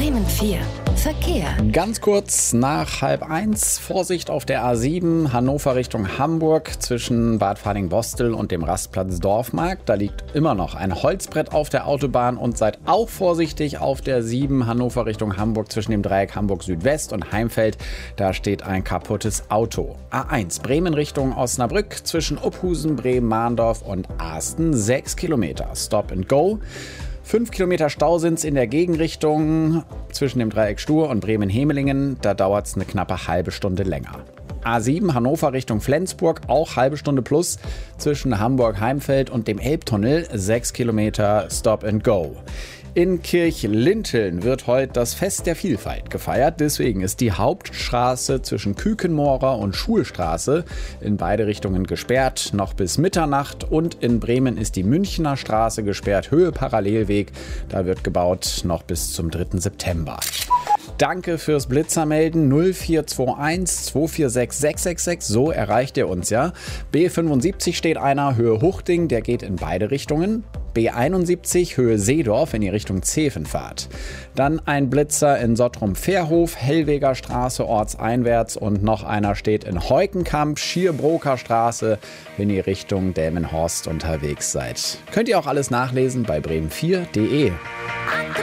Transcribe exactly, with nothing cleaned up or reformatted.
Bremen vier. Verkehr. Ganz kurz nach halb eins. Vorsicht auf der A sieben, Hannover Richtung Hamburg zwischen Bad Fahling-Bostel und dem Rastplatz Dorfmarkt. Da liegt immer noch ein Holzbrett auf der Autobahn und seid auch vorsichtig auf der sieben, Hannover Richtung Hamburg zwischen dem Dreieck Hamburg Südwest und Heimfeld. Da steht ein kaputtes Auto. A eins, Bremen Richtung Osnabrück zwischen Uphusen, Bremen, Mahndorf und Asten. Sechs Kilometer. Stop and go. Fünf Kilometer Stau sind's in der Gegenrichtung zwischen dem Dreieck Stur und Bremen-Hemelingen. Da dauert's eine knappe halbe Stunde länger. A sieben Hannover Richtung Flensburg, auch halbe Stunde plus zwischen Hamburg-Heimfeld und dem Elbtunnel. Sechs Kilometer Stop and go. In Kirchlinteln wird heute das Fest der Vielfalt gefeiert. Deswegen ist die Hauptstraße zwischen Kükenmoorer und Schulstraße in beide Richtungen gesperrt, noch bis Mitternacht. Und in Bremen ist die Münchner Straße gesperrt, Höhe Parallelweg. Da wird gebaut noch bis zum dritten September. Danke fürs Blitzermelden. null vier zwei eins zwei vier sechs sechs sechs sechs, so erreicht ihr uns ja. B fünfundsiebzig steht einer, Höhe Huchting, der geht in beide Richtungen. B einundsiebzig, Höhe Seedorf, in die Richtung Zeven fahrt. Dann ein Blitzer in Sottrum-Fehrhof, Hellweger Straße ortseinwärts und noch einer steht in Heukenkamp, Schierbroker Straße, wenn ihr Richtung Delmenhorst unterwegs seid. Könnt ihr auch alles nachlesen bei bremen vier punkt de.